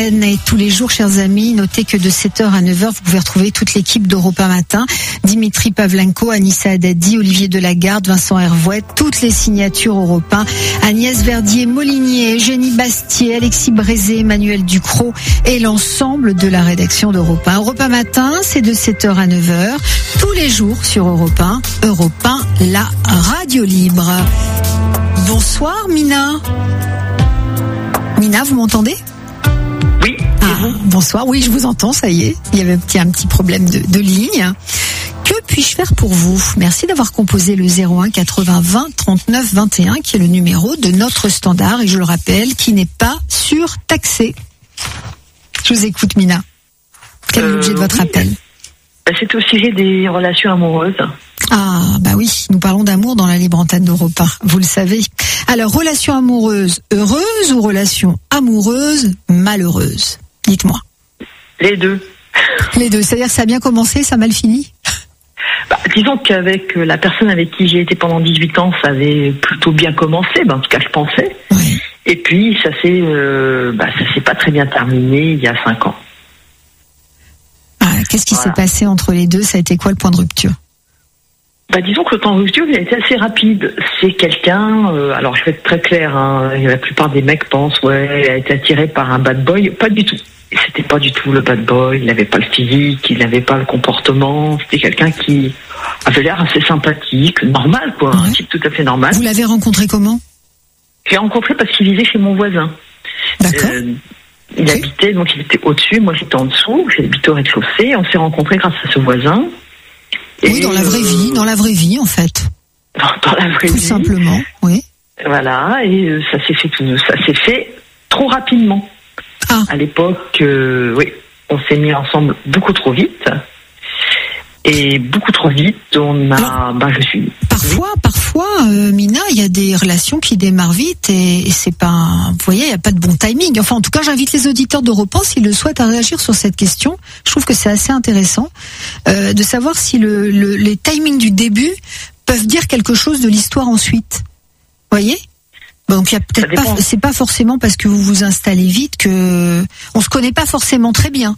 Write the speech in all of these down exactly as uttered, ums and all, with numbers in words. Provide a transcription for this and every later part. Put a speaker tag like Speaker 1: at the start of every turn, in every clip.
Speaker 1: Rennes. Et tous les jours, chers amis, notez que de sept heures à neuf heures, vous pouvez retrouver toute l'équipe d'Europe un matin. Dimitri Pavlenko, Anissa Haddadi, Olivier Delagarde, Vincent Hervouet, toutes les signatures Europe un, Agnès Verdier-Molinier, Eugénie Bastier, Alexis Brézé, Emmanuel Ducrot et l'ensemble de la rédaction d'Europe un. Europe un matin, c'est de sept heures à neuf heures, tous les jours sur Europe un. Europe un, la radio libre. Bonsoir Mina. Mina, vous m'entendez ?
Speaker 2: Oui.
Speaker 1: Ah, bonsoir, oui, je vous entends, ça y est. Il y avait un petit, un petit problème de, de ligne. Que puis-je faire pour vous ? Merci d'avoir composé le zéro un quatre-vingts vingt trente-neuf vingt et un, qui est le numéro de notre standard, et je le rappelle, qui n'est pas surtaxé. Je vous écoute, Mina. Quel est euh, l'objet de votre oui. appel ?
Speaker 2: C'est au sujet des relations amoureuses.
Speaker 1: Ah, bah oui, nous parlons d'amour dans la libre antenne d'Europe un, vous le savez. Alors, relation amoureuse heureuse ou relation amoureuse malheureuse ? Dites-moi.
Speaker 2: Les deux.
Speaker 1: Les deux, c'est-à-dire que ça a bien commencé, ça a mal fini ?
Speaker 2: Bah, disons qu'avec la personne avec qui j'ai été pendant dix-huit ans, ça avait plutôt bien commencé, bah, en tout cas je pensais.
Speaker 1: Oui.
Speaker 2: Et puis ça s'est, euh, bah, ça s'est pas très bien terminé il y a cinq ans.
Speaker 1: Ah, qu'est-ce qui voilà. s'est passé entre les deux ? Ça a été quoi le point de rupture ?
Speaker 2: Bah, disons que le temps de rupture, il a été assez rapide. C'est quelqu'un, euh, alors je vais être très clair, hein, la plupart des mecs pensent, ouais, il a été attiré par un bad boy. Pas du tout. C'était pas du tout le bad boy, il n'avait pas le physique, il n'avait pas le comportement. C'était quelqu'un qui avait l'air assez sympathique, normal quoi, ouais. Un type tout à fait normal.
Speaker 1: Vous l'avez rencontré comment ?
Speaker 2: Je l'ai rencontré parce qu'il vivait chez mon voisin.
Speaker 1: D'accord.
Speaker 2: Euh, il okay. habitait, donc il était au-dessus, moi j'étais en dessous, j'habitais au rez-de-chaussée, on s'est rencontrés grâce à ce voisin.
Speaker 1: Oui, dans la vraie euh... vie, dans la vraie vie en fait.
Speaker 2: Dans, dans la vraie
Speaker 1: tout
Speaker 2: vie.
Speaker 1: Tout simplement, oui.
Speaker 2: Voilà, et euh, ça s'est fait tout, ça s'est fait trop rapidement.
Speaker 1: Ah.
Speaker 2: À l'époque, euh, oui, on s'est mis ensemble beaucoup trop vite. Et beaucoup trop vite, on a, Alors, bah, je suis.
Speaker 1: Parfois, oui. parfois, euh, Mina, il y a des relations qui démarrent vite et, et c'est pas, un, vous voyez, il n'y a pas de bon timing. Enfin, en tout cas, j'invite les auditeurs d'Europe un, s'ils le souhaitent, à réagir sur cette question. Je trouve que c'est assez intéressant euh, de savoir si le, le, les timings du début peuvent dire quelque chose de l'histoire ensuite. Vous voyez ? Donc, il y a peut-être pas, c'est pas forcément parce que vous vous installez vite que on se connaît pas forcément très bien.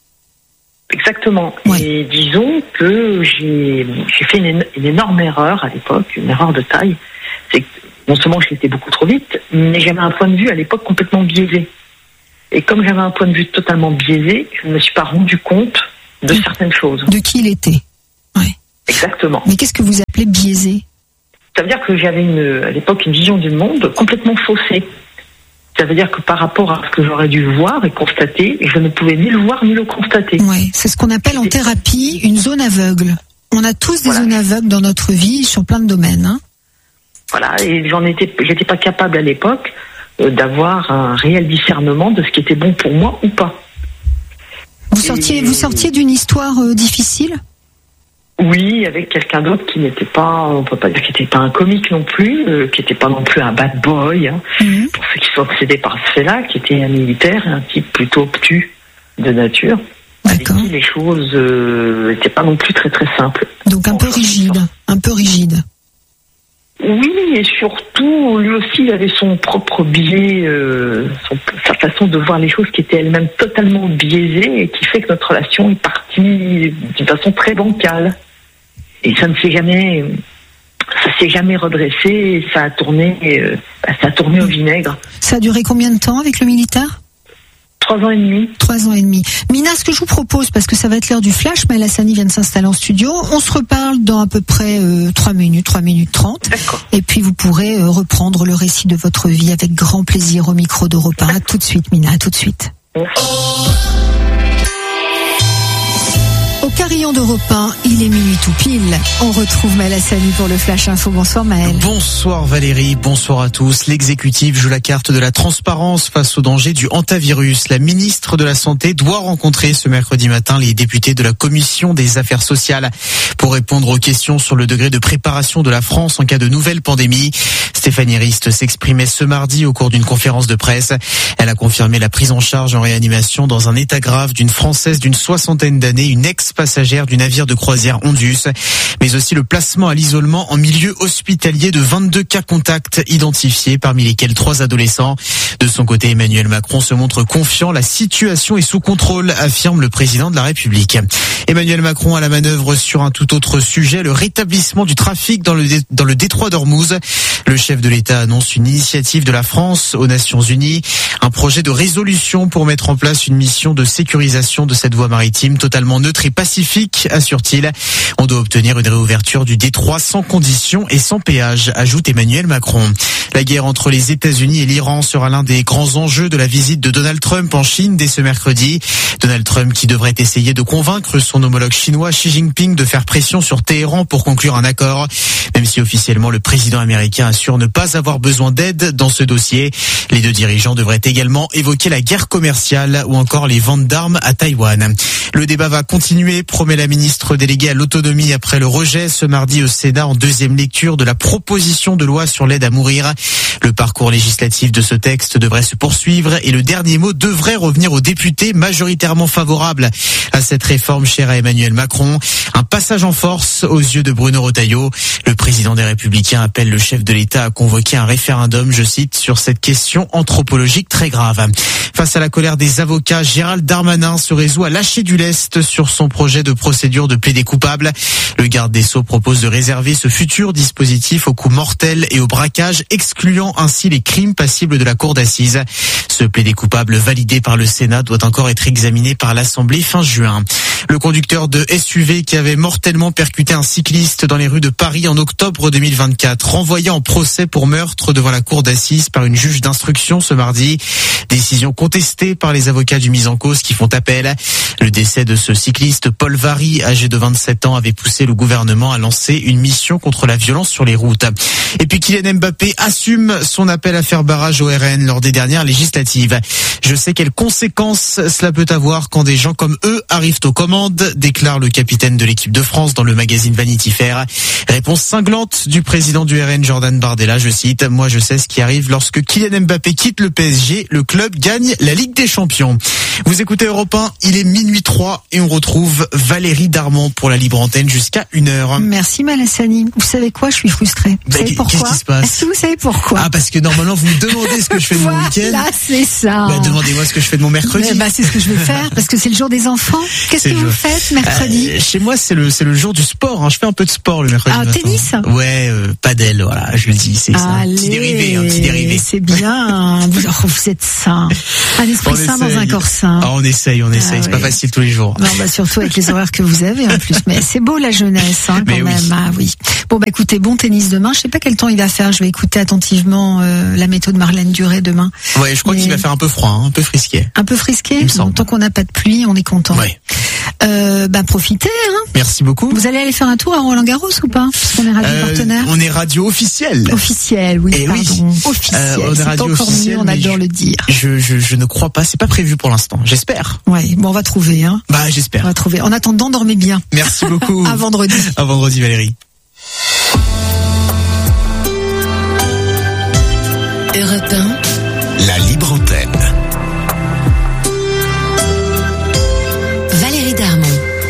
Speaker 2: Exactement.
Speaker 1: Ouais.
Speaker 2: Et disons que j'ai, j'ai fait une, une énorme erreur à l'époque, une erreur de taille. C'est que non seulement j'étais beaucoup trop vite, mais j'avais un point de vue à l'époque complètement biaisé. Et comme j'avais un point de vue totalement biaisé, je ne me suis pas rendu compte de, de certaines choses.
Speaker 1: De qui il était. Ouais.
Speaker 2: Exactement.
Speaker 1: Mais qu'est-ce que vous appelez biaisé ?
Speaker 2: Ça veut dire que j'avais une, à l'époque une vision du monde complètement faussée. Ça veut dire que par rapport à ce que j'aurais dû voir et constater, je ne pouvais ni le voir ni le constater.
Speaker 1: Oui, c'est ce qu'on appelle en thérapie une zone aveugle. On a tous des voilà. zones aveugles dans notre vie sur plein de domaines. Hein.
Speaker 2: Voilà, et j'en étais, j'étais pas capable à l'époque euh, d'avoir un réel discernement de ce qui était bon pour moi ou pas.
Speaker 1: Vous sortiez, et... vous sortiez d'une histoire euh, difficile ?
Speaker 2: Oui, avec quelqu'un d'autre qui n'était pas, on peut pas dire qu'il n'était pas un comique non plus, euh, qui n'était pas non plus un bad boy, hein, mmh. pour ceux qui sont obsédés par ce fait-là, qui était un militaire, un type plutôt obtus de nature,
Speaker 1: D'accord.
Speaker 2: avec qui les choses n'étaient euh, pas non plus très très simples.
Speaker 1: Donc un peu rigide, un peu rigide.
Speaker 2: Oui, et surtout, lui aussi, il avait son propre biais, euh, son, sa façon de voir les choses qui était elle-même totalement biaisée et qui fait que notre relation est partie d'une façon très bancale. Et ça ne s'est jamais, ça s'est jamais redressé et ça a tourné, euh, ça a tourné au vinaigre.
Speaker 1: Ça a duré combien de temps avec le militaire ?
Speaker 2: Trois ans et demi.
Speaker 1: Trois ans et demi. Mina, ce que je vous propose, parce que ça va être l'heure du flash, Maëlle Hassani vient de s'installer en studio, on se reparle dans à peu près euh, trois minutes, trois minutes trente.
Speaker 2: D'accord.
Speaker 1: Et puis vous pourrez euh, reprendre le récit de votre vie avec grand plaisir au micro d'Europe un. À tout de suite, Mina, à tout de suite.
Speaker 2: Merci.
Speaker 1: Au carillon d'Europe un, il est minuit tout pile. On retrouve Maëlle Hassani pour le Flash Info. Bonsoir Maëlle.
Speaker 3: Bonsoir Valérie, bonsoir à tous. L'exécutif joue la carte de la transparence face au danger du hantavirus. La ministre de la Santé doit rencontrer ce mercredi matin les députés de la Commission des Affaires sociales pour répondre aux questions sur le degré de préparation de la France en cas de nouvelle pandémie. Stéphanie Rist s'exprimait ce mardi au cours d'une conférence de presse. Elle a confirmé la prise en charge en réanimation dans un état grave d'une Française d'une soixantaine d'années, une ex six passagères du navire de croisière Ondius, mais aussi le placement à l'isolement en milieu hospitalier de vingt-deux cas contacts identifiés, parmi lesquels trois adolescents. De son côté, Emmanuel Macron se montre confiant. La situation est sous contrôle, affirme le président de la République. Emmanuel Macron à la manœuvre sur un tout autre sujet, le rétablissement du trafic dans le, dé, dans le détroit d'Ormuz. Le chef de l'État annonce une initiative de la France aux Nations Unies, un projet de résolution pour mettre en place une mission de sécurisation de cette voie maritime totalement neutre et pacifique, assure-t-il. On doit obtenir une réouverture du détroit sans condition et sans péage, ajoute Emmanuel Macron. La guerre entre les États-Unis et l'Iran sera l'un des grands enjeux de la visite de Donald Trump en Chine dès ce mercredi. Donald Trump qui devrait essayer de convaincre son homologue chinois Xi Jinping de faire pression sur Téhéran pour conclure un accord. Même si officiellement le président américain assure ne pas avoir besoin d'aide dans ce dossier, les deux dirigeants devraient également évoquer la guerre commerciale ou encore les ventes d'armes à Taïwan. Le débat va continuer, promet la ministre déléguée à l'autonomie après le rejet ce mardi au Sénat en deuxième lecture de la proposition de loi sur l'aide à mourir. Le parcours législatif de ce texte devrait se poursuivre et le dernier mot devrait revenir aux députés majoritairement favorables à cette réforme chère à Emmanuel Macron. Un passage en force aux yeux de Bruno Retailleau. Le président des Républicains appelle le chef de l'État à convoquer un référendum, je cite, sur cette question anthropologique très grave. Face à la colère des avocats, Gérald Darmanin se résout à lâcher du lest sur son projet de procédure de plaidé coupable. Le garde des Sceaux propose de réserver ce futur dispositif aux coups mortels et au braquage, excluant ainsi les crimes passibles de la cour d'assises. Ce plaidé coupable validé par le Sénat doit encore être examiné par l'Assemblée fin juin. Le conducteur de S U V qui avait mortellement percuté un cycliste dans les rues de Paris en octobre deux mille vingt-quatre, renvoyé en procès pour meurtre devant la cour d'assises par une juge d'instruction ce mardi. Décision contestée par les avocats du mis en cause qui font appel. Le décès de ce cycliste, Paul Vary, âgé de vingt-sept ans, avait poussé le gouvernement à lancer une mission contre la violence sur les routes. Et puis Kylian Mbappé assume son appel à faire barrage au R N lors des dernières législatives. Je sais quelles conséquences cela peut avoir quand des gens comme eux arrivent aux commandes, déclare le capitaine de l'équipe de France dans le magazine Vanity Fair. Réponse cinglante du président du R N, Jordan Bardella, je cite, « Moi je sais ce qui arrive lorsque Kylian Mbappé quitte le P S G, le club gagne la Ligue des Champions ». Vous écoutez Europe un, il est minuit trois et on retrouve Valérie Darmon pour la libre antenne jusqu'à une heure.
Speaker 1: Merci Malassani. Vous savez quoi, je suis frustrée. Vous
Speaker 3: bah,
Speaker 1: savez pourquoi?
Speaker 3: Qu'est-ce qui se passe?
Speaker 1: Est-ce que vous savez pourquoi?
Speaker 3: Ah, parce que normalement vous me demandez ce que je fais de
Speaker 1: voilà,
Speaker 3: mon week-end.
Speaker 1: Là, c'est ça.
Speaker 3: Bah, demandez-moi ce que je fais de mon mercredi.
Speaker 1: Bah, c'est ce que je vais faire parce que c'est le jour des enfants. Qu'est-ce que vous jour. faites mercredi?
Speaker 3: euh, Chez moi, c'est le c'est le jour du sport. Hein. Je fais un peu de sport le mercredi.
Speaker 1: Ah,
Speaker 3: matin.
Speaker 1: tennis?
Speaker 3: Ouais, euh, padel, voilà, je le dis. C'est ça. Un petit dérivé, un petit dérivé.
Speaker 1: C'est bien. vous, oh, vous êtes sain. Un esprit sain dans un corps sain.
Speaker 3: Ah, on essaye, on essaye. Ah, c'est oui. Pas facile tous les jours.
Speaker 1: Non, bah surtout avec les horaires que vous avez en plus. Mais c'est beau la jeunesse, hein, quand Mais même. Oui. Ah oui. Bon bah écoutez, bon tennis demain. Je sais pas quel temps il va faire. Je vais écouter attentivement euh, la météo de Marlène Duré demain.
Speaker 3: Ouais, je crois Mais... qu'il va faire un peu froid, hein, un peu frisqué.
Speaker 1: Un peu frisqué. Bon, tant qu'on n'a pas de pluie, on est content.
Speaker 3: Ouais.
Speaker 1: Euh, bah profitez. Hein.
Speaker 3: Merci beaucoup.
Speaker 1: Vous allez aller faire un tour à Roland-Garros ou pas? Parce qu'on est radio euh, partenaire.
Speaker 3: On est radio officielle.
Speaker 1: Officielle, oui.
Speaker 3: Et
Speaker 1: pardon.
Speaker 3: Oui.
Speaker 1: Officielle.
Speaker 3: Euh, on est radio
Speaker 1: encore
Speaker 3: officielle.
Speaker 1: Mieux, on adore
Speaker 3: je,
Speaker 1: le dire.
Speaker 3: Je, je, je ne crois pas. C'est pas prévu pour l'instant. J'espère.
Speaker 1: Ouais. Bon, on va trouver. Hein.
Speaker 3: Bah, j'espère.
Speaker 1: On va trouver. En attendant, dormez bien.
Speaker 3: Merci beaucoup.
Speaker 1: À vendredi.
Speaker 3: À vendredi, Valérie.
Speaker 4: Europe un. La libre antenne. Valérie Darmon.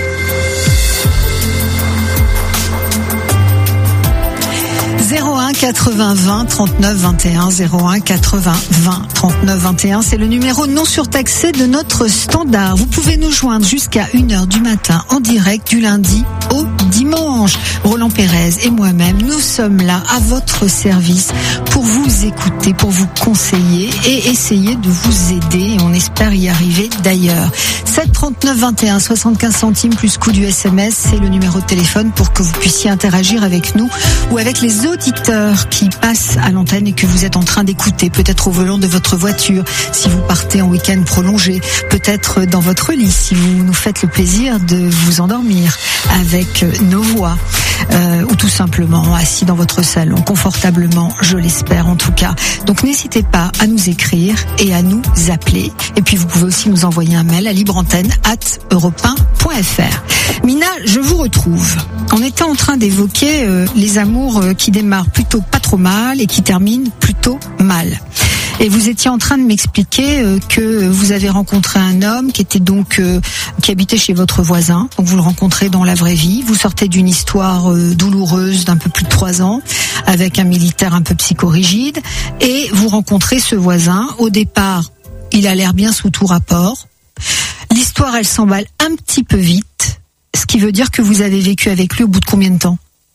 Speaker 1: zéro un quatre-vingts vingt trente-neuf vingt et un zéro un quatre-vingts vingt trente-neuf vingt et un, c'est le numéro non surtaxé de notre standard. Vous pouvez nous joindre jusqu'à une heure du matin en direct du lundi au dimanche. Roland Pérez et moi-même, nous sommes là à votre service pour vous écouter, pour vous conseiller et essayer de vous aider. Et on espère y arriver d'ailleurs. sept trente-neuf vingt et un, soixante-quinze centimes plus coût du S M S, c'est le numéro de téléphone pour que vous puissiez interagir avec nous ou avec les auditeurs qui passent à l'antenne et que vous êtes en train d'écouter, peut-être au volant de votre voiture, si vous partez en week-end prolongé, peut-être dans votre lit, si vous nous faites le plaisir de vous endormir avec nos voix, euh, ou tout simplement assis dans votre salon, confortablement, je l'espère en tout cas. Donc n'hésitez pas à nous écrire et à nous appeler. Et puis vous pouvez aussi nous envoyer un mail à libreantenne arobase europe un point f r. Mina, je vous retrouve. On était en train d'évoquer euh, les amours euh, qui démarrent plutôt pas trop mal et qui terminent plutôt mal. Et vous étiez en train de m'expliquer euh, que vous avez rencontré un homme qui était donc euh, qui habitait chez votre voisin. Donc vous le rencontrez dans la vraie vie. Vous sortez d'une histoire euh, douloureuse d'un peu plus de trois ans avec un militaire un peu psychorigide et vous rencontrez ce voisin. Au départ, il a l'air bien sous tout rapport. L'histoire, elle s'emballe un petit peu vite, ce qui veut dire que vous avez vécu avec lui au bout de combien de temps ?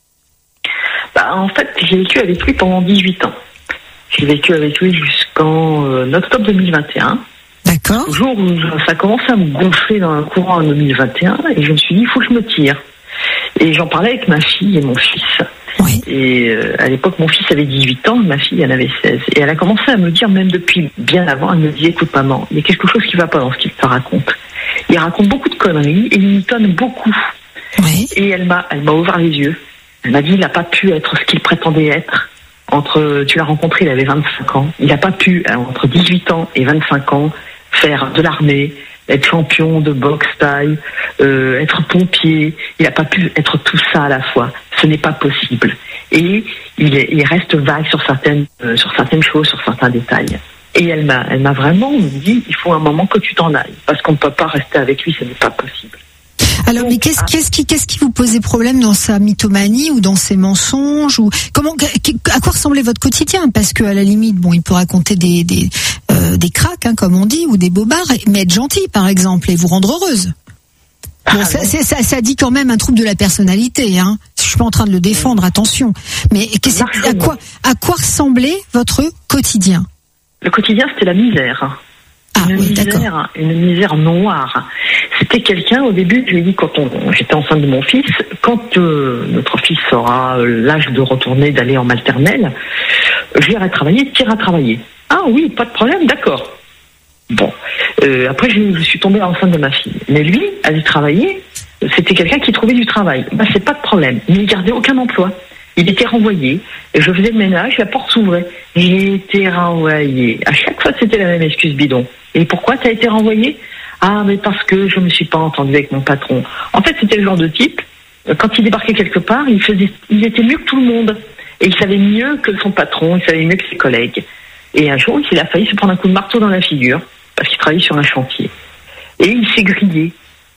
Speaker 2: Bah, en fait, j'ai vécu avec lui pendant dix-huit ans. J'ai vécu avec lui jusqu'en euh, octobre deux mille vingt et un.
Speaker 1: D'accord.
Speaker 2: Le jour où ça a commencé à me gonfler dans un courant en deux mille vingt et un, et je me suis dit, il faut que je me tire. Et j'en parlais avec ma fille et mon fils.
Speaker 1: Oui.
Speaker 2: Et euh, à l'époque, mon fils avait dix-huit ans, ma fille en avait seize. Et elle a commencé à me dire, même depuis bien avant, elle me dit, écoute maman, il y a quelque chose qui ne va pas dans ce qu'il te raconte. Il raconte beaucoup de conneries et il m'étonne beaucoup.
Speaker 1: Oui.
Speaker 2: Et elle m'a, elle m'a ouvert les yeux. Elle m'a dit, il n'a pas pu être ce qu'il prétendait être. Entre, tu l'as rencontré, il avait vingt-cinq ans. Il n'a pas pu, entre dix-huit ans et vingt-cinq ans, faire de l'armée, être champion de boxe taille, euh, être pompier. Il n'a pas pu être tout ça à la fois. Ce n'est pas possible. Et il, est, il reste vague sur certaines, euh, sur certaines choses, sur certains détails. Et elle m'a, elle m'a vraiment dit, il faut un moment que tu t'en ailles, parce qu'on ne peut pas rester avec lui, ce n'est pas possible.
Speaker 1: Alors, mais qu'est-ce, qu'est-ce qui, qu'est-ce qui vous posait problème dans sa mythomanie ou dans ses mensonges ou comment, à quoi ressemblait votre quotidien ? Parce que à la limite, bon, il peut raconter des des euh, des cracks, hein, comme on dit, ou des bobards, mais être gentil, par exemple, et vous rendre heureuse. Bon, ça, c'est, ça, ça dit quand même un trouble de la personnalité, hein. Je suis pas en train de le défendre, attention. Mais qu'est-ce, à quoi, à quoi ressemblait votre quotidien ?
Speaker 2: Le quotidien, c'était la misère.
Speaker 1: Ah,
Speaker 2: une
Speaker 1: oui,
Speaker 2: misère,
Speaker 1: d'accord.
Speaker 2: une misère noire. C'était quelqu'un, au début, je lui ai dit, quand on, j'étais enceinte de mon fils, quand euh, notre fils aura l'âge de retourner, d'aller en maternelle, j'irai travailler, tu iras travailler. Ah oui, pas de problème, d'accord. Bon, euh, après je, je suis tombée enceinte de ma fille. Mais lui, aller travailler, c'était quelqu'un qui trouvait du travail. Bah, c'est pas de problème, mais il gardait aucun emploi. Il était renvoyé, et je faisais le ménage, la porte s'ouvrait. J'ai été renvoyé. À chaque fois, c'était la même excuse bidon. Et pourquoi tu as été renvoyé ? Ah, mais parce que je me suis pas entendu avec mon patron. En fait, c'était le genre de type, quand il débarquait quelque part, il faisait, il était mieux que tout le monde. Et il savait mieux que son patron, il savait mieux que ses collègues. Et un jour, il a failli se prendre un coup de marteau dans la figure, parce qu'il travaillait sur un chantier. Et il s'est grillé.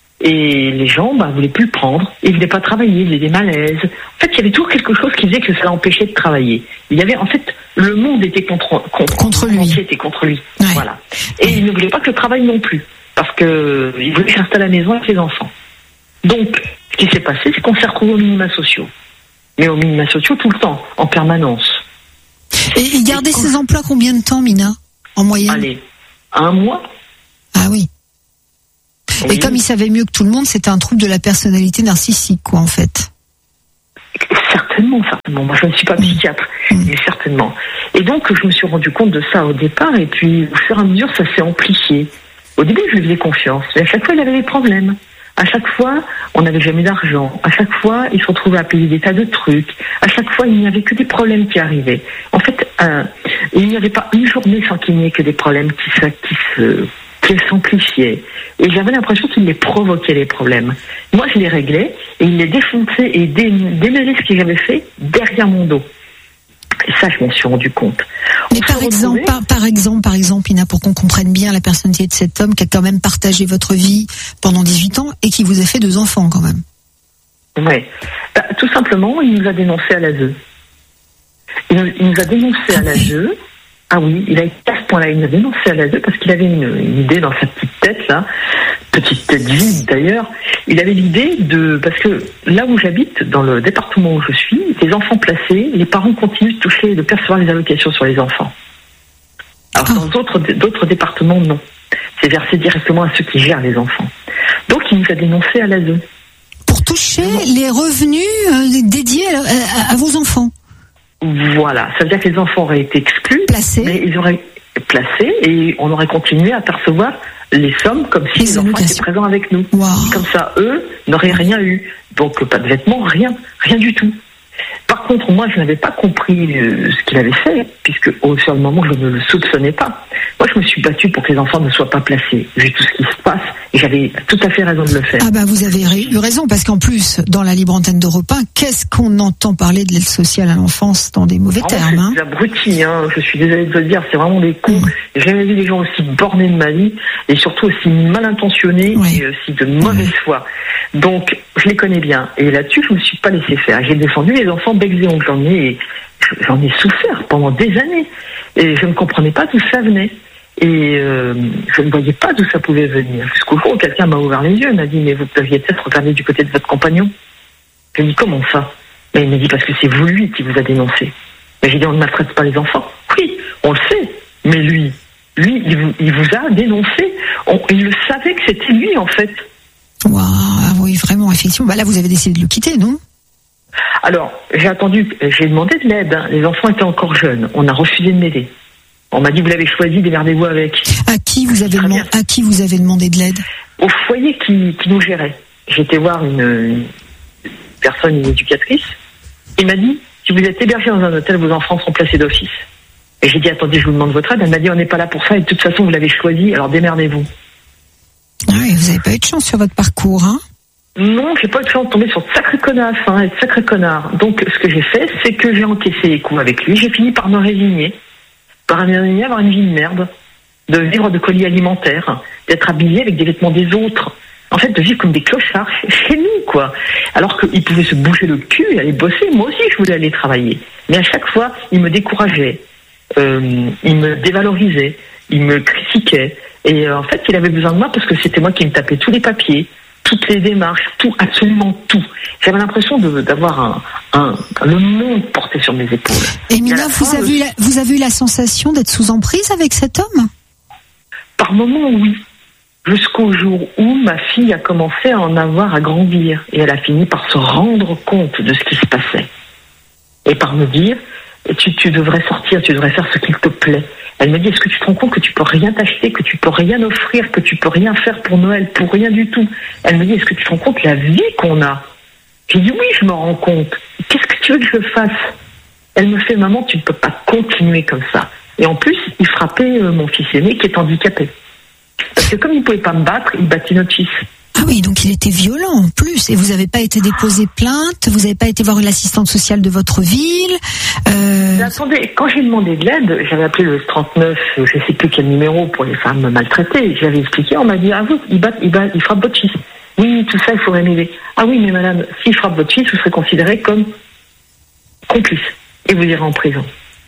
Speaker 2: Et les gens, bah, voulaient plus le prendre. Il voulait pas travailler, il faisait des malaises. En fait, il y avait toujours quelque chose qui disait que ça l'empêchait de travailler. Il y avait, en fait, le monde était contre, contre,
Speaker 1: contre lui.
Speaker 2: Le monde était contre lui.
Speaker 1: Ouais.
Speaker 2: Voilà. Et il ne voulait pas que je travaille non plus. Parce que il voulait rester à la maison avec les enfants. Donc, ce qui s'est passé, c'est qu'on s'est retrouvés aux minima sociaux. Mais aux minima sociaux tout le temps, en permanence.
Speaker 1: Et il gardait ses emplois combien de temps, Mina, en moyenne ?
Speaker 2: Allez, un mois.
Speaker 1: Ah oui.
Speaker 2: Oui.
Speaker 1: Et comme il savait mieux que tout le monde, c'était un trouble de la personnalité narcissique, quoi, en fait.
Speaker 2: Certainement, certainement. Moi, je ne suis pas psychiatre, mmh. mais certainement. Et donc, je me suis rendu compte de ça au départ, et puis, au fur et à mesure, ça s'est amplifié. Au début, je lui faisais confiance, mais à chaque fois, il avait des problèmes. À chaque fois, on n'avait jamais d'argent. À chaque fois, il se retrouvait à payer des tas de trucs. À chaque fois, il n'y avait que des problèmes qui arrivaient. En fait, euh, il n'y avait pas une journée sans qu'il n'y ait que des problèmes qui se... Qui se qui s'amplifiaient. Et j'avais l'impression qu'il les provoquait, les problèmes. Moi, je les réglais, et il les défonçait et dé- démêlait ce qu'il avait fait derrière mon dos. Et ça, je m'en suis rendu compte.
Speaker 1: Mais par exemple, par, par exemple, par exemple, Ina, pour qu'on comprenne bien la personnalité de cet homme qui a quand même partagé votre vie pendant dix-huit ans et qui vous a fait deux enfants, quand même.
Speaker 2: Oui. Bah, tout simplement, il nous a dénoncé à l'A S E. Il nous, il nous a dénoncé ah à l'A S E. Ah oui, il a été à ce point-là, il nous a dénoncé à l'A S E parce qu'il avait une, une idée dans sa petite tête, là, petite tête vide d'ailleurs, il avait l'idée de, parce que là où j'habite, dans le département où je suis, les enfants placés, les parents continuent de toucher, de percevoir les allocations sur les enfants. Alors dans d'autres, d'autres départements, non. C'est versé directement à ceux qui gèrent les enfants. Donc il nous a dénoncé à l'A S E.
Speaker 1: Pour toucher les revenus euh, dédiés à, à, à vos enfants.
Speaker 2: Voilà, ça veut dire que les enfants auraient été exclus,
Speaker 1: placés,
Speaker 2: mais ils auraient placé et on aurait continué à percevoir les sommes comme si les, les enfants étaient présents avec nous.
Speaker 1: Wow.
Speaker 2: Comme ça, eux n'auraient rien eu. Donc pas de vêtements, rien, rien du tout. Par contre, moi, je n'avais pas compris euh, ce qu'il avait fait, puisque au sur le moment, je ne le soupçonnais pas. Moi, je me suis battue pour que les enfants ne soient pas placés. Vu tout ce qui se passe Et j'avais tout à fait raison de le faire.
Speaker 1: Ah bah vous avez eu raison, parce qu'en plus, dans la libre antenne d'Europe un, qu'est-ce qu'on entend parler de l'aide sociale à l'enfance dans des mauvais
Speaker 2: Alors,
Speaker 1: termes, hein.
Speaker 2: C'est des abrutis, hein. Je suis désolée de vous le dire, c'est vraiment des cons. Mmh. J'ai jamais vu des gens aussi bornés de ma vie, et surtout aussi mal intentionnés, oui. et aussi de mauvaise oui. foi. Donc, je les connais bien. Et là-dessus, je me suis pas laissé faire. J'ai défendu les enfants becs et ongles. J'en ai, j'en ai souffert pendant des années. Et je ne comprenais pas d'où ça venait. Et euh, je ne voyais pas d'où ça pouvait venir. Jusqu'au jour où quelqu'un m'a ouvert les yeux, m'a dit « Mais vous deviez peut-être regarder du côté de votre compagnon ». Je lui ai dit « Comment ça ?» Mais il m'a dit « Parce que c'est vous, lui, qui vous a dénoncé ». Mais j'ai dit « On ne maltraite pas les enfants ». Oui, on le sait. Mais lui, lui, il vous, il vous a dénoncé. On, il le savait que c'était lui, en fait.
Speaker 1: Waouh, oui, vraiment, effectivement. Bah là, vous avez décidé de le quitter, non ?
Speaker 2: Alors, j'ai attendu, j'ai demandé de l'aide. Hein. Les enfants étaient encore jeunes. On a refusé de m'aider. On m'a dit, vous l'avez choisi, démerdez-vous avec.
Speaker 1: À qui vous avez, demandé, à qui vous avez demandé de l'aide ?
Speaker 2: Au foyer qui, qui nous gérait. J'ai été voir une, une personne, une éducatrice. Il m'a dit, si vous êtes hébergé dans un hôtel, vos enfants sont placés d'office. Et j'ai dit, attendez, je vous demande votre aide. Elle m'a dit, on n'est pas là pour ça et de toute façon, vous l'avez choisi, alors démerdez-vous.
Speaker 1: Ah oui, vous n'avez pas eu de chance sur votre parcours, hein ?
Speaker 2: Non, j'ai pas eu de chance de tomber sur de sacrés connasses, hein, et de sacrés connards. Donc, ce que j'ai fait, c'est que j'ai encaissé les coups avec lui. J'ai fini par me résigner. Par me résigner à avoir une vie de merde. De vivre de colis alimentaires. D'être habillé avec des vêtements des autres. En fait, de vivre comme des clochards chez nous, quoi. Alors qu'ils pouvaient se bouger le cul et aller bosser. Moi aussi, je voulais aller travailler. Mais à chaque fois, ils me décourageaient. Euh, ils me dévalorisaient. Ils me critiquaient. Et euh, en fait, il avait besoin de moi parce que c'était moi qui me tapais tous les papiers. Toutes les démarches, tout, absolument tout. J'avais l'impression de, d'avoir un, un, le monde porté sur mes épaules.
Speaker 1: Et Mina, vous, fin, avez eu la, vous avez eu la sensation d'être sous emprise avec cet homme ?
Speaker 2: Par moments, oui. Jusqu'au jour où ma fille a commencé à en avoir à grandir. Et elle a fini par se rendre compte de ce qui se passait. Et par me dire, tu, tu devrais sortir, tu devrais faire ce qu'il te plaît. Elle me dit, est-ce que tu te rends compte que tu peux rien t'acheter, que tu peux rien offrir, que tu peux rien faire pour Noël, pour rien du tout. Elle me dit, est-ce que tu te rends compte de la vie qu'on a ? J'ai dit, oui, je me rends compte. Qu'est-ce que tu veux que je fasse ? Elle me fait, maman, tu ne peux pas continuer comme ça. Et en plus, il frappait euh, mon fils aîné qui est handicapé. Parce que comme il ne pouvait pas me battre, il battait notre fils.
Speaker 1: Ah oui, donc il était violent en plus. Et vous n'avez pas été déposé plainte, vous n'avez pas été voir une assistante sociale de votre ville. Euh...
Speaker 2: Mais attendez, quand j'ai demandé de l'aide, j'avais appelé le trente-neuf, je ne sais plus quel numéro pour les femmes maltraitées. J'avais expliqué, on m'a dit, ah vous, il, bat, il, bat, il frappe votre fils. Oui, tout ça, il faudrait m'aider. Ah oui, mais madame, s'il frappe votre fils, vous serez considéré comme complice. Et vous irez en prison.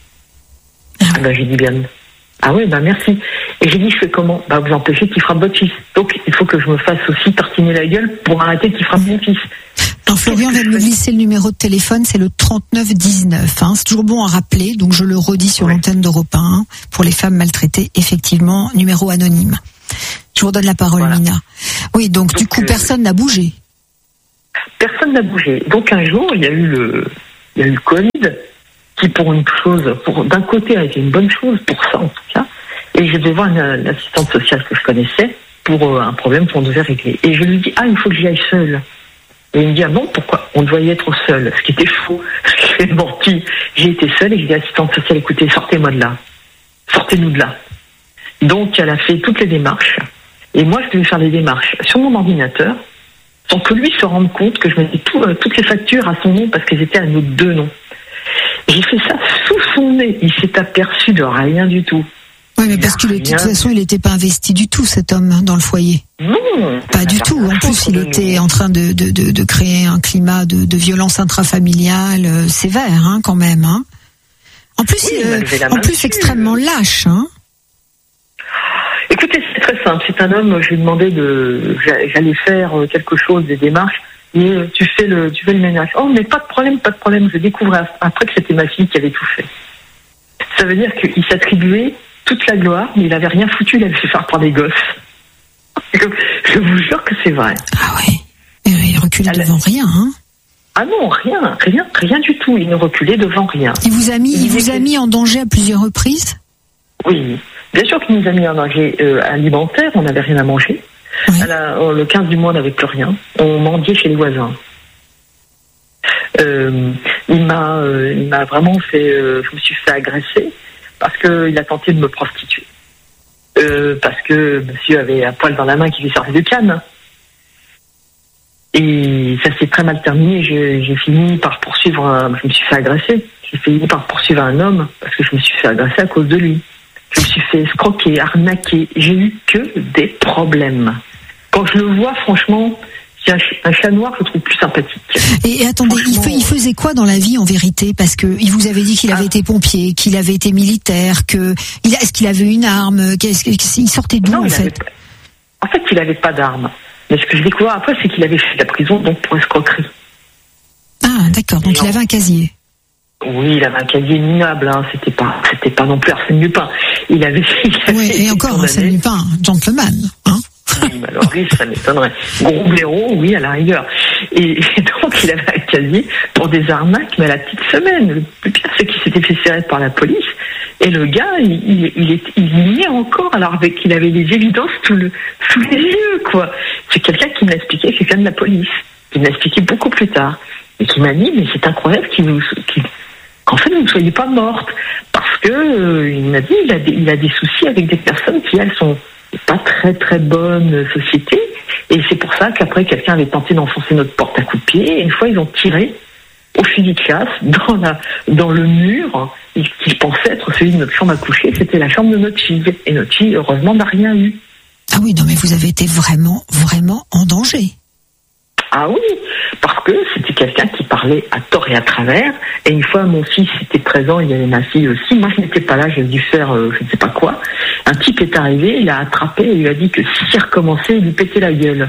Speaker 2: Ah, ah ben, j'ai dit bien. Ah oui, ben merci. Et j'ai dit, je fais comment ? Bah, vous empêchez qu'il frappe votre fils. Donc, il faut que je me fasse aussi tartiner la gueule pour arrêter qu'il frappe mon fils.
Speaker 1: Alors, Florian vient de me glisser le numéro de téléphone, c'est le trente-neuf dix-neuf. Hein. C'est toujours bon à rappeler, donc je le redis sur ouais. l'antenne d'Europe un pour les femmes maltraitées. Effectivement, numéro anonyme. Je vous redonne la parole, voilà. Mina. Oui, donc, donc du coup, euh, personne n'a bougé.
Speaker 2: Personne n'a bougé. Donc, un jour, il y a eu le, il y a eu le Covid, qui pour une chose, pour d'un côté, a été une bonne chose, pour ça en tout cas. Et je devais voir une, une assistante sociale que je connaissais pour euh, un problème qu'on devait régler. Et je lui dis, ah, il faut que j'y aille seule. Et il me dit, ah bon, pourquoi ? On devait y être seul. Ce qui était faux. Ce qui est menti. J'ai été seule et j'ai dit, assistante sociale, écoutez, sortez-moi de là. Sortez-nous de là. Donc, elle a fait toutes les démarches. Et moi, je devais faire les démarches sur mon ordinateur, sans que lui se rende compte que je mettais tout, euh, toutes les factures à son nom parce qu'elles étaient à nos deux noms. J'ai fait ça sous son nez. Il s'est aperçu de rien du tout.
Speaker 1: Oui, mais parce que de toute façon, il n'était pas investi du tout, cet homme, dans le foyer.
Speaker 2: Non.
Speaker 1: Pas du tout. En plus, il était en train de, de, de, de créer un climat de, de violence intrafamiliale euh, sévère, hein, quand même. Hein. En plus, oui, euh, en plus dessus. extrêmement lâche. Hein.
Speaker 2: Écoutez, c'est très simple. C'est un homme, je lui ai demandé de... J'allais faire quelque chose, des démarches. Et tu fais le, tu fais le ménage. Oh, mais pas de problème, pas de problème. Je découvre après que c'était ma fille qui avait tout fait. Ça veut dire qu'il s'attribuait toute la gloire, mais il n'avait rien foutu, il avait fait faire par des gosses. Je vous jure que c'est vrai.
Speaker 1: Ah ouais. Il reculait devant rien, hein.
Speaker 2: Ah non, rien, rien, rien du tout. Il ne reculait devant rien.
Speaker 1: Il vous a mis, il, il vous a mis en danger à plusieurs reprises ?
Speaker 2: Oui, bien sûr qu'il nous a mis en danger euh, alimentaire. On n'avait rien à manger. Oui. À la, euh, le quinze du mois, on n'avait plus rien. On mendiait chez les voisins. Euh, il m'a, euh, il m'a vraiment fait. Euh, je me suis fait agresser parce qu'il a tenté de me prostituer. euh, parce que monsieur avait un poil dans la main qui lui sortait de canne. Et ça s'est très mal terminé. J'ai, j'ai fini par poursuivre, un, je me suis fait agresser. J'ai fini par poursuivre un homme parce que je me suis fait agresser à cause de lui. Je me suis fait escroquer, arnaquer. J'ai eu que des problèmes. Quand je le vois, franchement, c'est un, un chat noir, je le trouve plus sympathique.
Speaker 1: Et, et attendez, il, fait, il faisait quoi dans la vie en vérité? Parce que il vous avait dit qu'il avait ah. été pompier, qu'il avait été militaire, que il, est-ce qu'il avait une arme? Qu'est-ce, il sortait d'où
Speaker 2: non,
Speaker 1: en fait
Speaker 2: avait, En fait, il n'avait pas d'arme. Mais ce que je découvre après, c'est qu'il avait fait la prison donc pour escroquerie.
Speaker 1: Ah, d'accord. Donc et il on... avait un casier.
Speaker 2: Oui, il avait un casier minable. Hein. C'était pas, c'était pas non plus Arsène Lupin. Il avait. Il avait
Speaker 1: oui, et encore Arsène Lupin, gentleman, hein.
Speaker 2: Oui, alors oui, ça m'étonnerait. Gros blaireau, oui, à la rigueur. Et, et donc, il avait un casier pour des arnaques, mais à la petite semaine. Le plus pire, c'est qu'il s'était fait serrer par la police. Et le gars, il, il, il, est, il y est encore, alors avec, il avait des évidences sous, le, sous les yeux, quoi. C'est quelqu'un qui me l'a expliqué, quelqu'un de la police, qui me l'a expliqué beaucoup plus tard. Et qui m'a dit, mais c'est incroyable qu'il vous, qu'il, qu'en fait, vous ne soyez pas morte. Parce que, euh, il m'a dit, il a, des, il a des soucis avec des personnes qui, elles, sont pas très très bonne société, et c'est pour ça qu'après quelqu'un avait tenté d'enfoncer notre porte à coups de pied, et une fois ils ont tiré au fusil de chasse dans, la, dans le mur qui pensait être celui de notre chambre à coucher. C'était la chambre de notre fille, et notre fille heureusement n'a rien eu.
Speaker 1: Ah oui, non mais vous avez été vraiment vraiment en danger.
Speaker 2: Ah oui, parce que c'était quelqu'un qui parlait à tort et à travers. Et une fois, mon fils était présent, il y avait ma fille aussi. Moi, je n'étais pas là, j'ai dû faire euh, je ne sais pas quoi. Un type est arrivé, il a attrapé et il a dit que s'il recommençait, il lui pétait la gueule.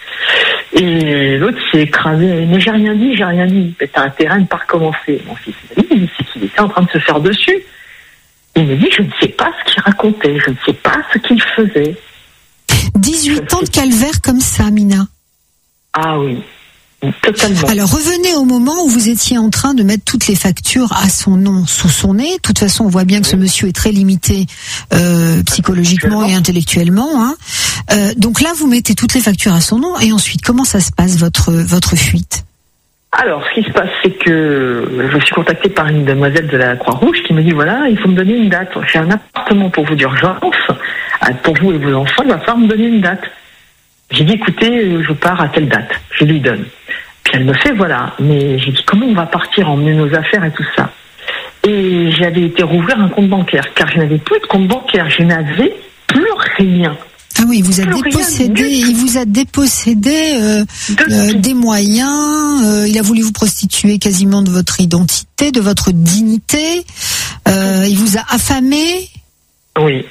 Speaker 2: Et l'autre s'est écrasé. Mais j'ai rien dit, j'ai rien dit. Mais t'as intérêt à ne pas recommencer. Mon fils m'a dit, c'est qu'il était en train de se faire dessus. Il me dit, je ne sais pas ce qu'il racontait, je ne sais pas ce qu'il faisait.
Speaker 1: dix-huit ans de calvaire comme ça, Mina.
Speaker 2: Ah oui, totalement.
Speaker 1: Alors revenez au moment où vous étiez en train de mettre toutes les factures à son nom, sous son nez. De toute façon, on voit bien que oui. ce monsieur est très limité euh, psychologiquement et intellectuellement. Hein. Euh, donc là, vous mettez toutes les factures à son nom. Et ensuite, comment ça se passe, votre, votre fuite ?
Speaker 2: Alors, ce qui se passe, c'est que je suis contactée par une demoiselle de la Croix-Rouge qui me dit, voilà, il faut me donner une date. J'ai un appartement pour vous d'urgence, pour vous et vos enfants, il va falloir me donner une date. J'ai dit, écoutez, je pars à telle date. Je lui donne. Puis elle me fait, voilà. Mais j'ai dit, comment on va partir, emmener nos affaires et tout ça? Et j'avais été rouvrir un compte bancaire, car je n'avais plus de compte bancaire. Je n'avais plus rien.
Speaker 1: Ah oui, il vous a plus dépossédé, il vous a dépossédé euh, euh, des moyens, euh, il a voulu vous prostituer quasiment de votre identité, de votre dignité, euh, il vous a affamé.
Speaker 2: Oui.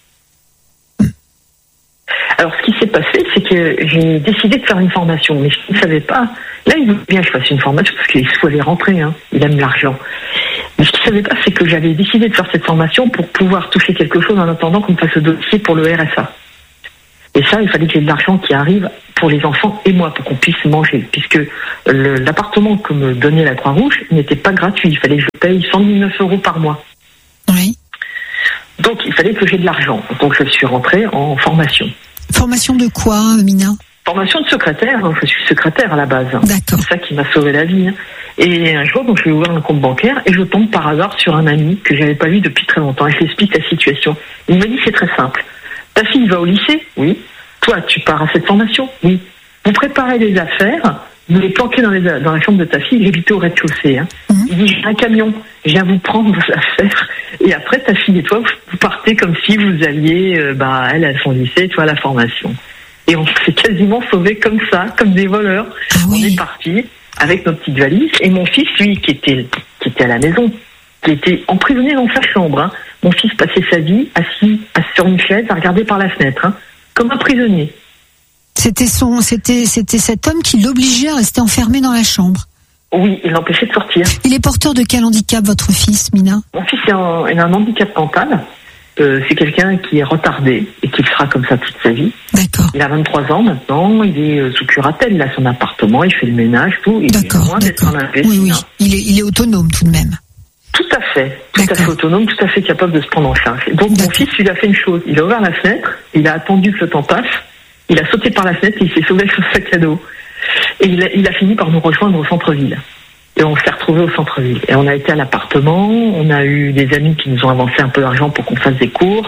Speaker 2: Alors, ce qui s'est passé, c'est que j'ai décidé de faire une formation, mais je ne savais pas. Là, il veut bien que je fasse une formation, parce qu'il faut aller rentrer, hein. Il aime l'argent. Mais ce qu'il ne savait pas, c'est que j'avais décidé de faire cette formation pour pouvoir toucher quelque chose en attendant qu'on me fasse le dossier pour le R S A. Et ça, il fallait que j'ai de l'argent qui arrive pour les enfants et moi, pour qu'on puisse manger. Puisque le, l'appartement que me donnait la Croix-Rouge n'était pas gratuit. Il fallait que je paye cent dix-neuf euros par mois.
Speaker 1: Oui.
Speaker 2: Donc, il fallait que j'ai de l'argent. Donc, je suis rentrée en formation.
Speaker 1: Formation de quoi, Mina ?
Speaker 2: Formation de secrétaire. Je suis secrétaire à la base.
Speaker 1: D'accord.
Speaker 2: C'est ça qui m'a sauvé la vie. Et un jour, donc, je vais ouvrir un compte bancaire et je tombe par hasard sur un ami que je n'avais pas vu depuis très longtemps. Et je lui explique la situation. Il me dit, c'est très simple. Ta fille va au lycée ? Oui. Toi, tu pars à cette formation ? Oui. Vous préparez les affaires, vous les planquez dans, les, dans la chambre de ta fille, j'habitais au rez-de-chaussée. Hein. Mmh. Il dit, j'ai un camion, je viens vous prendre vos affaires. Et après, ta fille et toi, vous partez comme si vous alliez, euh, bah, elle à son lycée, toi à la formation. Et on s'est quasiment sauvés comme ça, comme des voleurs.
Speaker 1: Ah oui.
Speaker 2: On est partis avec nos petites valises. Et mon fils, lui, qui était, qui était à la maison, qui était emprisonné dans sa chambre. Hein. Mon fils passait sa vie assis, assis sur une chaise à regarder par la fenêtre, hein, comme un prisonnier.
Speaker 1: C'était son, c'était, c'était cet homme qui l'obligeait à rester enfermé dans la chambre.
Speaker 2: Oui, il l'empêchait de sortir.
Speaker 1: Il est porteur de quel handicap, votre fils, Mina ?
Speaker 2: Mon fils a un, il a un handicap mental. Euh, c'est quelqu'un qui est retardé et qui sera comme ça toute sa vie.
Speaker 1: D'accord.
Speaker 2: Il a vingt-trois ans maintenant, il est euh, sous curatelle, il a son appartement, il fait le ménage, tout. Il
Speaker 1: d'accord,
Speaker 2: est loin d'être un imbécile.
Speaker 1: Oui, oui, il est, il est autonome tout de même.
Speaker 2: Tout à fait, tout
Speaker 1: d'accord.
Speaker 2: à fait autonome, tout à fait capable de se prendre en charge. Donc d'accord. Mon fils, il a fait une chose, il a ouvert la fenêtre, il a attendu que le temps passe, il a sauté par la fenêtre et il s'est sauvé avec son sac à dos. Et il a, il a fini par nous rejoindre au centre-ville. Et on s'est retrouvés au centre-ville. Et on a été à l'appartement, on a eu des amis qui nous ont avancé un peu d'argent pour qu'on fasse des courses.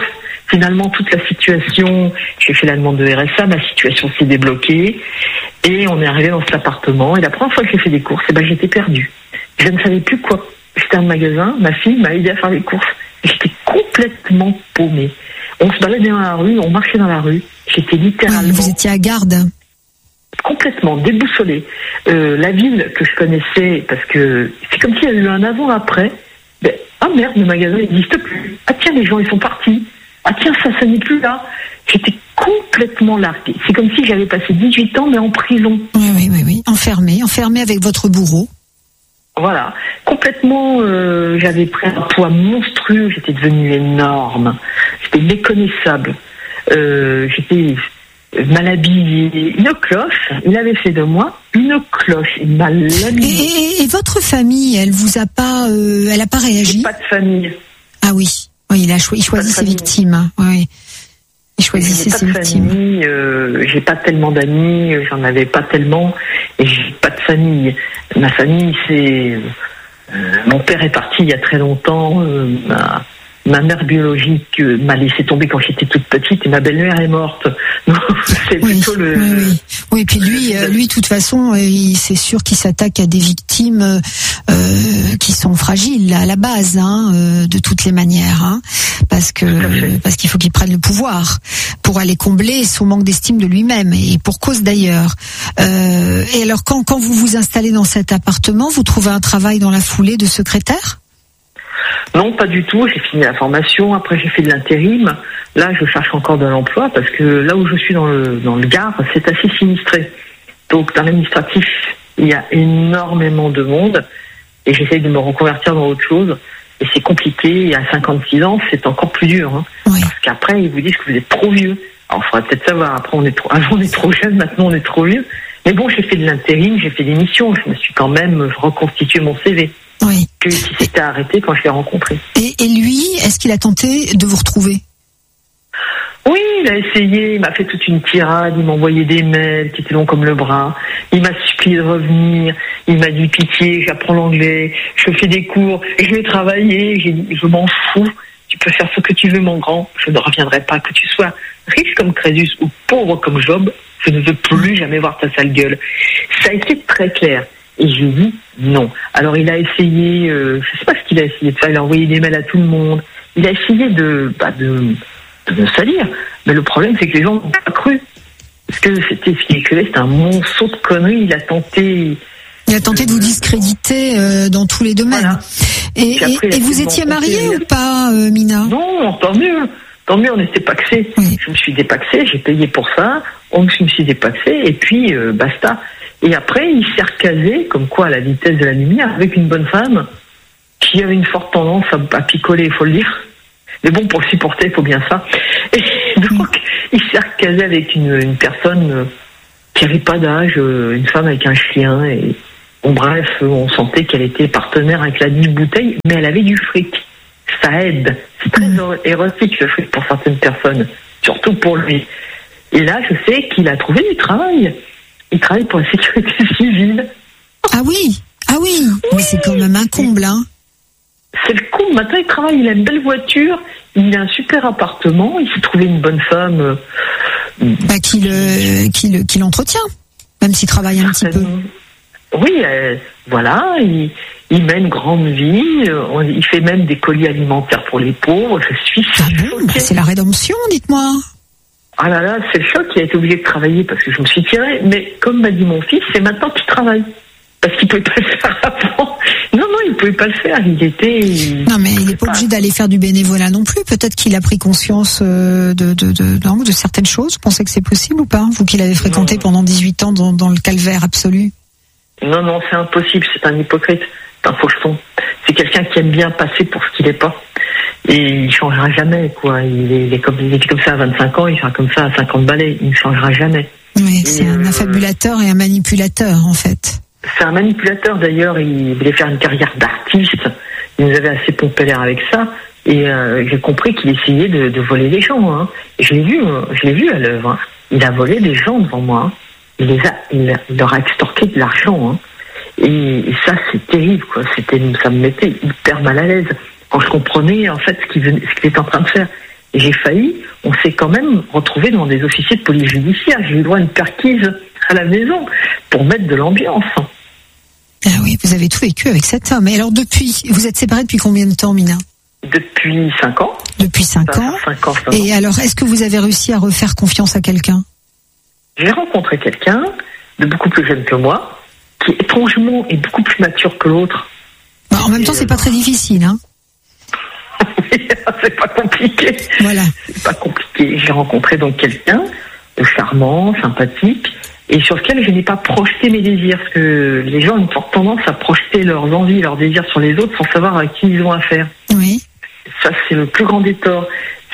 Speaker 2: Finalement, toute la situation, j'ai fait la demande de R S A, ma situation s'est débloquée et on est arrivé dans cet appartement. Et la première fois que j'ai fait des courses, eh ben, j'étais perdue. Je ne savais plus quoi. J'étais dans le magasin, ma fille m'a aidé à faire les courses. J'étais complètement paumée. On se baladait dans la rue, on marchait dans la rue. J'étais littéralement...
Speaker 1: Oui, vous étiez à Garde.
Speaker 2: Complètement déboussolée. Euh, la ville que je connaissais, parce que c'est comme s'il y avait eu un avant-après. Ben, ah merde, le magasin n'existe plus. Ah tiens, les gens, ils sont partis. Ah tiens, ça, ça n'est plus là. J'étais complètement larguée. C'est comme si j'avais passé dix-huit ans, mais en prison.
Speaker 1: Oui, oui, oui, oui. Enfermée, enfermée avec votre bourreau.
Speaker 2: Voilà. Complètement, euh, j'avais pris un poids monstrueux. J'étais devenue énorme. J'étais méconnaissable. Euh, j'étais mal habillée. Une cloche. Il avait fait de moi une cloche. Il m'a laminé.
Speaker 1: Et, et, et votre famille, elle vous a pas, euh, elle a pas réagi?
Speaker 2: J'ai pas de famille.
Speaker 1: Ah oui. Oui, il a cho- il choisit ses victimes. Oui. Il choisissait ses victimes.
Speaker 2: Famille, euh, j'ai pas tellement d'amis, j'en avais pas tellement, et j'ai pas de famille. Ma famille, c'est euh, mon père est parti il y a très longtemps. Euh, ma, ma mère biologique euh, m'a laissé tomber quand j'étais toute petite, et ma belle-mère est morte. Donc, c'est
Speaker 1: oui,
Speaker 2: plutôt le.
Speaker 1: Oui, oui. Oui, et puis lui, euh, lui, de toute façon, il, c'est sûr qu'il s'attaque à des victimes euh, qui sont fragiles à la base, hein, euh, de toutes les manières, hein, parce que parce qu'il faut qu'il prenne le pouvoir pour aller combler son manque d'estime de lui-même, et pour cause d'ailleurs. Euh, et alors, quand quand vous vous installez dans cet appartement, vous trouvez un travail dans la foulée de secrétaire?
Speaker 2: Non, pas du tout. J'ai fini la formation. Après, j'ai fait de l'intérim. Là, je cherche encore de l'emploi parce que là où je suis dans le dans le Gard, c'est assez sinistré. Donc, dans l'administratif, il y a énormément de monde et j'essaye de me reconvertir dans autre chose. Et c'est compliqué. Et à cinquante-six ans, c'est encore plus dur. Hein, oui. Parce qu'après, ils vous disent que vous êtes trop vieux. Alors, il faudrait peut-être savoir. Après, on est trop, avant, on est trop jeune. Maintenant, on est trop vieux. Mais bon, j'ai fait de l'intérim, j'ai fait des missions. Je me suis quand même reconstitué mon C V.
Speaker 1: Oui.
Speaker 2: Qui s'était arrêté quand je l'ai rencontré.
Speaker 1: Et, et lui, est-ce qu'il a tenté de vous retrouver?
Speaker 2: Oui, il a essayé, il m'a fait toute une tirade, il m'a envoyé des mails qui étaient longs comme le bras, il m'a supplié de revenir, il m'a dit pitié, j'apprends l'anglais, je fais des cours, je vais travailler, j'ai dit je m'en fous, tu peux faire ce que tu veux mon grand, je ne reviendrai pas, que tu sois riche comme Crésus ou pauvre comme Job, je ne veux plus jamais voir ta sale gueule. Ça a été très clair. Et j'ai dit non. Alors il a essayé, euh, je sais pas ce qu'il a essayé de faire, il a envoyé des mails à tout le monde, il a essayé de, bah de, de me salir, mais le problème c'est que les gens n'ont pas cru. Parce que c'était ce qu'il écrivait, c'était un monceau de conneries, il a tenté...
Speaker 1: Il a tenté de vous discréditer euh, dans tous les domaines. Voilà. Et, après, et, et vous étiez mariée ou pas, euh, Mina?
Speaker 2: Non, tant mieux. Tant mieux, on était paxés. Oui. Je me suis dépaxée, j'ai payé pour ça, on je me suis dépaxée, et puis euh, basta. Et après, il s'est recasé, comme quoi, à la vitesse de la lumière, avec une bonne femme qui avait une forte tendance à, à picoler, il faut le dire. Mais bon, pour le supporter, il faut bien ça. Et donc, il s'est recasé avec une, une personne qui n'avait pas d'âge, une femme avec un chien. Et bon, bref, on sentait qu'elle était partenaire avec la dix bouteilles, mais elle avait du fric. Ça aide. C'est très érotique, le fric, pour certaines personnes, surtout pour lui. Et là, je sais qu'il a trouvé du travail. Il travaille pour la sécurité civile.
Speaker 1: Ah oui, ah oui, oui. Mais c'est quand même un comble, hein.
Speaker 2: C'est le comble. Maintenant, il travaille, il a une belle voiture, il a un super appartement, il s'est trouvé une bonne femme. Euh,
Speaker 1: bah, qui le, qui le, qui l'entretient, même s'il travaille un petit peu.
Speaker 2: Oui, euh, voilà, il, il mène une grande vie, euh, il fait même des colis alimentaires pour les pauvres. Je suis
Speaker 1: ah bon, bah, c'est la rédemption, dites-moi.
Speaker 2: Ah là là, c'est le choc, il a été obligé de travailler parce que je me suis tirée. Mais comme m'a dit mon fils, c'est maintenant qu'il travaille. Parce qu'il ne pouvait pas le faire avant. Non, non, il ne pouvait pas le faire. Il était...
Speaker 1: Non, mais il n'est pas obligé d'aller faire du bénévolat non plus. Peut-être qu'il a pris conscience de, de, de, de, non, de certaines choses. Vous pensez que c'est possible ou pas? Vous qui l'avez fréquenté non. pendant dix-huit ans dans, dans le calvaire absolu.
Speaker 2: Non, non, c'est impossible. C'est un hypocrite. C'est un faucheton. C'est quelqu'un qui aime bien passer pour ce qu'il n'est pas. Et il changera jamais, quoi. Il, est, il, est comme, il était comme ça à vingt-cinq ans, il sera comme ça à cinquante balais. Il ne changera jamais.
Speaker 1: Oui, c'est et un euh, affabulateur et un manipulateur, en fait.
Speaker 2: C'est un manipulateur, d'ailleurs. Il voulait faire une carrière d'artiste. Il nous avait assez pompé l'air avec ça. Et euh, j'ai compris qu'il essayait de, de voler les gens. Hein. Je l'ai vu, je l'ai vu à l'œuvre. Hein. Il a volé des gens devant moi. Hein. Il, les a, il, il leur a extorqué de l'argent. Hein. Et, et ça, c'est terrible, quoi. C'était, ça me mettait hyper mal à l'aise. Quand je comprenais en fait ce qu'il, ce qu'il était en train de faire. Et j'ai failli, on s'est quand même retrouvé devant des officiers de police judiciaire. J'ai eu droit à une perquise à la maison pour mettre de l'ambiance.
Speaker 1: Ah oui, vous avez tout vécu avec cet homme. Et alors depuis, vous êtes séparés depuis combien de temps, Mina ?
Speaker 2: Depuis cinq ans.
Speaker 1: Depuis cinq ans.
Speaker 2: cinq ans, cinq ans.
Speaker 1: Et alors, est-ce que vous avez réussi à refaire confiance à quelqu'un ?
Speaker 2: J'ai rencontré quelqu'un de beaucoup plus jeune que moi, qui étrangement est beaucoup plus mature que l'autre.
Speaker 1: Bah, en même temps, c'est pas très difficile, hein.
Speaker 2: C'est pas compliqué.
Speaker 1: Voilà.
Speaker 2: C'est pas compliqué. J'ai rencontré donc quelqu'un de charmant, sympathique, et sur lequel je n'ai pas projeté mes désirs, parce que les gens ont tendance à projeter leurs envies, leurs désirs sur les autres sans savoir à qui ils ont affaire.
Speaker 1: Oui.
Speaker 2: Ça, c'est le plus grand des torts.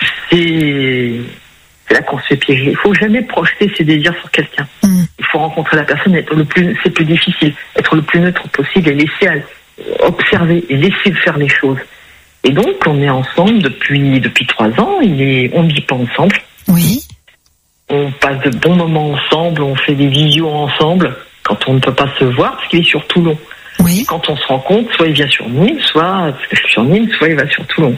Speaker 2: C'est, c'est là qu'on se fait piéger. Il faut jamais projeter ses désirs sur quelqu'un. Mm. Il faut rencontrer la personne, être le plus, c'est plus difficile, être le plus neutre possible et laisser observer et laisser faire les choses. Et donc, on est ensemble depuis depuis trois ans. Il est, on ne vit pas ensemble.
Speaker 1: Oui.
Speaker 2: On passe de bons moments ensemble. On fait des visios ensemble quand on ne peut pas se voir parce qu'il est sur Toulon.
Speaker 1: Oui.
Speaker 2: Et quand on se rencontre, soit il vient sur Nîmes, soit parce que je suis sur Nîmes, soit il va sur Toulon.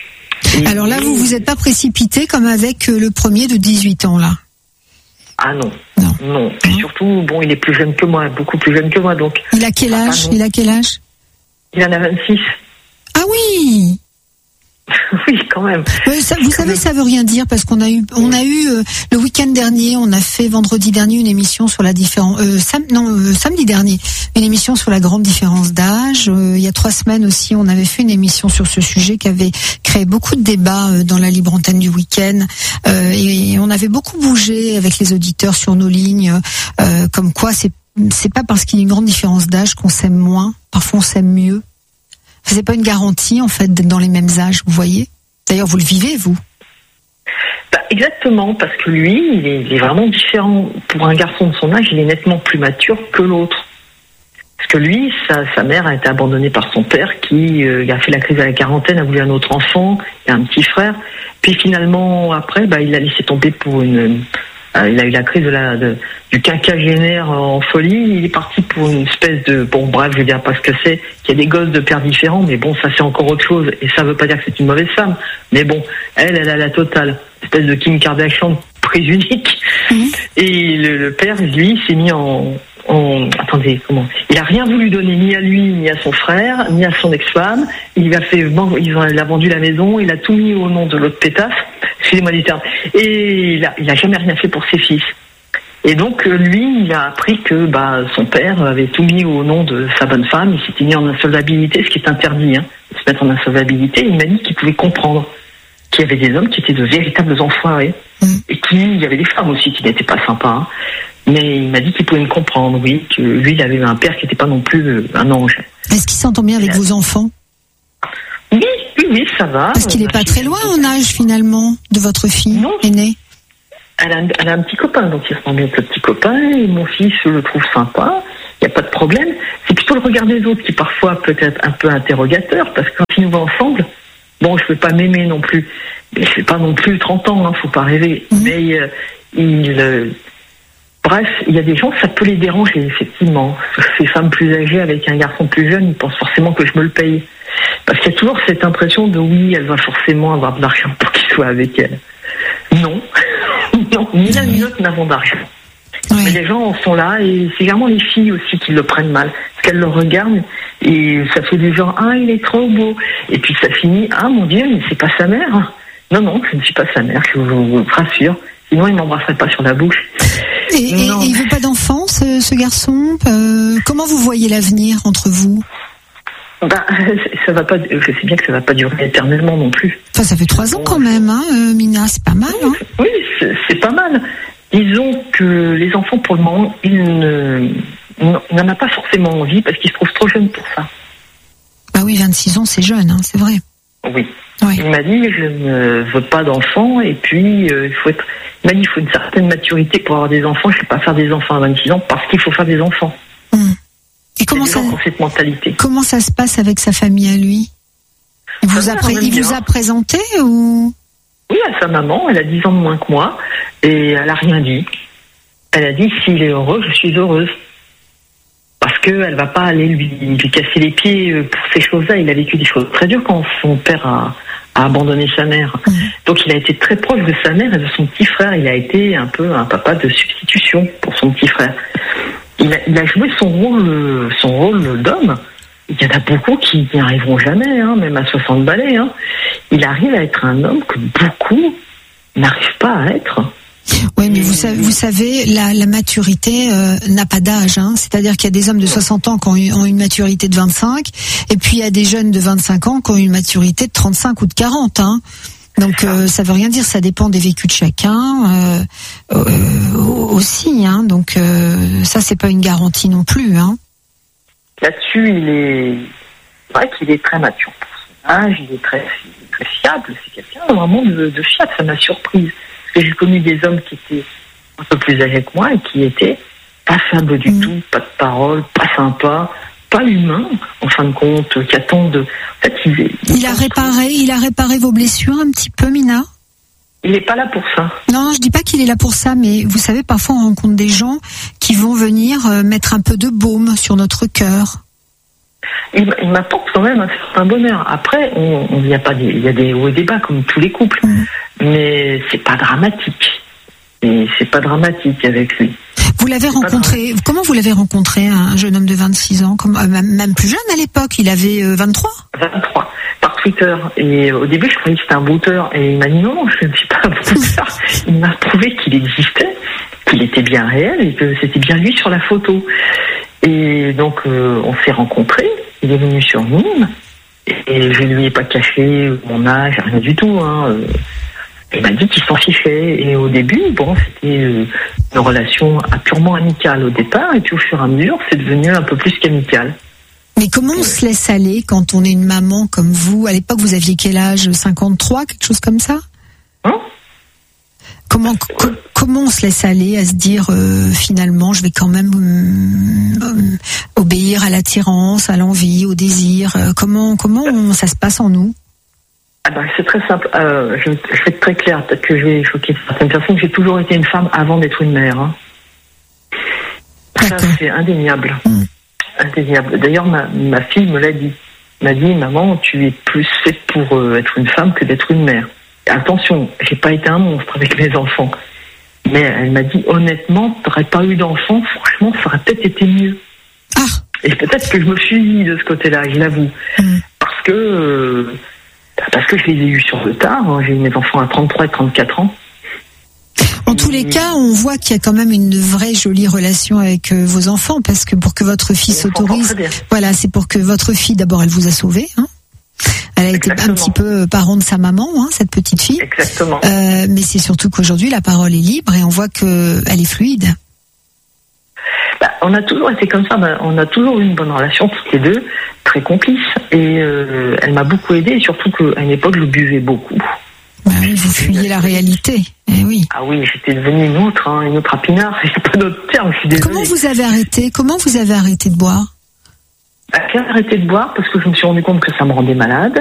Speaker 2: Et
Speaker 1: alors là, vous vous êtes pas précipité comme avec le premier de dix-huit ans là.
Speaker 2: Ah non.
Speaker 1: Non.
Speaker 2: Non. Et surtout, bon, il est plus jeune que moi, beaucoup plus jeune que moi, donc.
Speaker 1: Il a quel âge ?
Speaker 2: Ah,
Speaker 1: il a quel âge ?
Speaker 2: Il en a vingt-six.
Speaker 1: Ah oui.
Speaker 2: Oui, quand même.
Speaker 1: Euh, ça, vous savez, ça veut rien dire parce qu'on a eu, on a eu euh, le week-end dernier, on a fait vendredi dernier une émission sur la différence, euh, sam, non euh, samedi dernier, une émission sur la grande différence d'âge. Euh, il y a trois semaines aussi, on avait fait une émission sur ce sujet qui avait créé beaucoup de débats euh, dans la libre antenne du week-end. Euh, et on avait beaucoup bougé avec les auditeurs sur nos lignes, euh, comme quoi c'est c'est pas parce qu'il y a une grande différence d'âge qu'on s'aime moins. Parfois, on s'aime mieux. C'est pas une garantie, en fait, d'être dans les mêmes âges, vous voyez. D'ailleurs, vous le vivez, vous.
Speaker 2: Bah, exactement, parce que lui, il est, il est vraiment différent. Pour un garçon de son âge, il est nettement plus mature que l'autre. Parce que lui, sa, sa mère a été abandonnée par son père, qui euh, a fait la crise à la quarantaine, a voulu un autre enfant, et un petit frère. Puis finalement, après, bah, il l'a laissé tomber pour une... Il a eu la crise de la, de, du quinquagénaire en folie. Il est parti pour une espèce de... Bon, bref, je veux dire pas ce que c'est. Qu'il y a des gosses de pères différents, mais bon, ça c'est encore autre chose. Et ça veut pas dire que c'est une mauvaise femme. Mais bon, elle, elle a la totale. Espèce de Kim Kardashian prise unique. Mmh. Et le, le père, lui, s'est mis en... en... Attendez, comment ? Il a rien voulu donner ni à lui, ni à son frère, ni à son ex-femme. Il a fait... Il a vendu la maison, il a tout mis au nom de l'autre pétasse. Excusez-moi du terme. Et il a, il a jamais rien fait pour ses fils. Et donc, lui, il a appris que bah, son père avait tout mis au nom de sa bonne femme. Il s'était mis en insolvabilité, ce qui est interdit, hein, de se mettre en insolvabilité. Il m'a dit qu'il pouvait comprendre qu'il y avait des hommes qui étaient de véritables enfoirés. Mmh. Et qu'il y avait des femmes aussi qui n'étaient pas sympas. Hein. Mais il m'a dit qu'il pouvait me comprendre, oui, que lui, il avait un père qui n'était pas non plus un ange.
Speaker 1: Est-ce qu'il s'entend bien avec vos enfants ?
Speaker 2: Oui, oui, oui, ça va.
Speaker 1: Parce qu'il n'est pas très loin en âge, finalement, de votre fille
Speaker 2: non.
Speaker 1: aînée.
Speaker 2: Elle a, elle a un petit copain, donc il se rend bien avec le petit copain, et mon fils le trouve sympa, il n'y a pas de problème. C'est plutôt le regard des autres qui parfois peut être un peu interrogateur, parce que quand ils nous voient ensemble, bon, je ne peux pas m'aimer non plus, mais je n'ai pas non plus trente ans, hein, faut pas rêver, mmh. mais euh, il... Euh, bref, il y a des gens, ça peut les déranger, effectivement. Ces femmes plus âgées avec un garçon plus jeune, ils pensent forcément que je me le paye. Parce qu'il y a toujours cette impression de oui, elle va forcément avoir de l'argent pour qu'il soit avec elle. Non. Non, ni l'un ni l'autre n'avons d'argent. Oui. Mais les gens sont là et c'est vraiment les filles aussi qui le prennent mal. Parce qu'elles le regardent et ça fait du genre, ah, il est trop beau. Et puis ça finit, ah, mon Dieu, mais c'est pas sa mère. Non, non, je ne suis pas sa mère, je vous, vous rassure. Sinon, il ne m'embrasserait pas sur la bouche.
Speaker 1: Et, et, et il ne veut pas d'enfant, ce, ce garçon euh, Comment vous voyez l'avenir entre vous ?
Speaker 2: Ben, ça va pas. Je sais bien que ça va pas durer éternellement non plus.
Speaker 1: Enfin, ça fait trois ans quand même, hein, euh, Mina, c'est pas mal. Hein.
Speaker 2: Oui, c'est, c'est pas mal. Disons que les enfants, pour le moment, ils ne, n'en ont pas forcément envie parce qu'ils se trouvent trop jeunes pour ça.
Speaker 1: Bah oui, vingt-six ans, c'est jeune, hein, c'est vrai.
Speaker 2: Oui.
Speaker 1: Ouais.
Speaker 2: Il m'a dit, je ne veux pas d'enfants et puis euh, il faut être. Il m'a dit, il faut une certaine maturité pour avoir des enfants. Je ne vais pas faire des enfants à vingt-six ans parce qu'il faut faire des enfants.
Speaker 1: Hum. Et comment ça,
Speaker 2: cette mentalité.
Speaker 1: Comment ça se passe avec sa famille à lui ? Il vous, a, pré- il vous a présenté ou ?
Speaker 2: Oui, à sa maman, elle a dix ans de moins que moi et elle a rien dit. Elle a dit, s'il est heureux, je suis heureuse. Parce qu'elle va pas aller lui, lui casser les pieds pour ces choses-là. Il a vécu des choses très dures quand son père a, a abandonné sa mère. Mmh. Donc il a été très proche de sa mère et de son petit frère. Il a été un peu un papa de substitution pour son petit frère. Il a, il a joué son rôle, son rôle d'homme. Il y en a beaucoup qui n'y arriveront jamais, hein, même à soixante balais. Hein. Il arrive à être un homme que beaucoup n'arrivent pas à être.
Speaker 1: Oui, mais vous savez, vous savez la, la maturité euh, n'a pas d'âge. Hein. C'est-à-dire qu'il y a des hommes de soixante ans qui ont, eu, ont une maturité de vingt-cinq, et puis il y a des jeunes de vingt-cinq ans qui ont une maturité de trente-cinq ou de quarante. Hein. Donc euh, ça veut rien dire, ça dépend des vécus de chacun euh, euh, aussi. Hein. Donc euh, ça, c'est pas une garantie non plus. Hein.
Speaker 2: Là-dessus, il est c'est vrai qu'il est très mature pour son âge, il est très, il est très fiable. C'est quelqu'un vraiment de, de fiable. Ça m'a surprise. J'ai connu des hommes qui étaient un peu plus âgés que moi et qui étaient pas fiables du mmh. tout, pas de parole, pas sympa, pas humain, en fin de compte, qui attendent de... En fait, il,
Speaker 1: il, il a réparé, il a réparé vos blessures un petit peu, Mina ?
Speaker 2: Il n'est pas là pour ça.
Speaker 1: Non, non, je dis pas qu'il est là pour ça, mais vous savez, parfois on rencontre des gens qui vont venir euh, mettre un peu de baume sur notre cœur.
Speaker 2: Il, il m'apporte quand même un certain bonheur. Après, on, on, il y a pas des, il y a des hauts et des bas comme tous les couples, mmh. mais c'est pas dramatique. Et c'est pas dramatique avec lui.
Speaker 1: Vous l'avez c'est rencontré. Comment vous l'avez rencontré, un jeune homme de vingt-six ans, comme euh, même plus jeune à l'époque, il avait euh, vingt-trois.
Speaker 2: vingt-trois par Twitter. Et au début, je croyais que c'était un brouteur. Et il m'a dit non, non, je ne suis pas un brouteur. Il m'a prouvé qu'il existait, qu'il était bien réel et que c'était bien lui sur la photo. Et donc, euh, on s'est rencontrés. Il est venu sur Nîmes. Et je ne lui ai pas caché mon âge, rien du tout. Hein. Il m'a dit qu'il s'en fichait. Et au début, bon, c'était une relation purement amicale au départ. Et puis au fur et à mesure, c'est devenu un peu plus qu'amical.
Speaker 1: Mais comment on se laisse aller quand on est une maman comme vous ? À l'époque, vous aviez quel âge ? cinquante-trois, quelque chose comme ça ?
Speaker 2: Hein ?
Speaker 1: Comment, co- comment on se laisse aller à se dire euh, finalement je vais quand même euh, euh, obéir à l'attirance, à l'envie, au désir. Euh, comment comment on, ça se passe en nous ?
Speaker 2: Ah ben, c'est très simple. Euh, je, je vais être très clair. Peut-être que je vais choquer certaines personnes. J'ai toujours été une femme avant d'être une mère. Hein. Ça, c'est indéniable. Mmh. Indéniable. D'ailleurs, ma, ma fille me l'a dit. Elle m'a dit, maman, tu es plus faite pour euh, être une femme que d'être une mère. Attention, j'ai pas été un monstre avec mes enfants. Mais elle m'a dit, honnêtement, t'aurais pas eu d'enfants, franchement, ça aurait peut-être été mieux.
Speaker 1: Ah.
Speaker 2: Et peut-être que je me suis dit de ce côté-là, je l'avoue. Mm. Parce que, euh, parce que je les ai eus sur le tard. Hein. J'ai eu mes enfants à trente-trois et trente-quatre ans.
Speaker 1: En tous les cas, on voit qu'il y a quand même une vraie jolie relation avec euh, vos enfants, parce que pour que votre fille s'autorise, voilà, c'est pour que votre fille, d'abord, elle vous a sauvé, hein. Elle a été Exactement. un petit peu parent de sa maman, hein, cette petite fille.
Speaker 2: Exactement.
Speaker 1: Euh, mais c'est surtout qu'aujourd'hui, la parole est libre et on voit qu'elle est fluide.
Speaker 2: Bah, on a toujours été comme ça. Bah, on a toujours eu une bonne relation, toutes les deux, très complices. Et euh, elle m'a beaucoup aidée, et surtout qu'à une époque, je buvais beaucoup.
Speaker 1: Bah oui, vous fuyiez la réalité. Eh oui.
Speaker 2: Ah oui, j'étais devenue une autre, hein, une autre rapinard. Il n'y a pas d'autre terme, je suis désolée.
Speaker 1: Comment vous avez arrêté Comment vous avez arrêté de boire ?
Speaker 2: J'ai arrêté de boire parce que je me suis rendu compte que ça me rendait malade.